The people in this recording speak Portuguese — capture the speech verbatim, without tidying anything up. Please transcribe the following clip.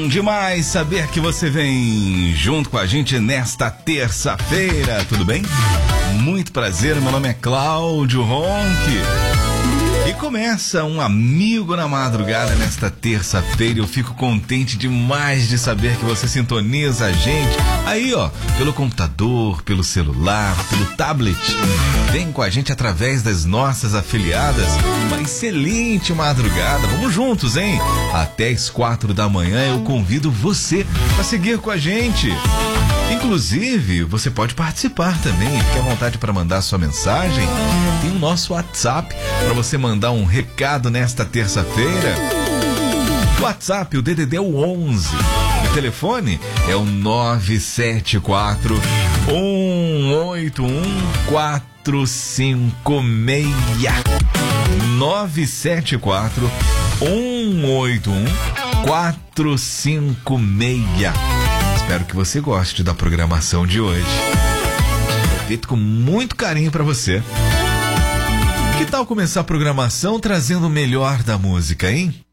bom demais saber que você vem junto com a gente nesta terça-feira, tudo bem? Muito prazer, meu nome é Cláudio Ronque. E começa um Amigo na Madrugada nesta terça-feira. Eu fico contente demais de saber que você sintoniza a gente aí, ó, pelo computador, pelo celular, pelo tablet. Vem com a gente através das nossas afiliadas. Uma excelente madrugada. Vamos juntos, hein? Até as quatro da manhã eu convido você para seguir com a gente. Inclusive, você pode participar também. Fique à vontade para mandar sua mensagem. Tem o nosso WhatsApp para você mandar um recado nesta terça-feira. O WhatsApp, o D D D é o onze. O telefone é o nove sete quatro, um oito um, quatro cinco seis. nove sete quatro, um oito um, quatro cinco seis. Espero que você goste da programação de hoje. Feito com muito carinho para você. Que tal começar a programação trazendo o melhor da música, hein?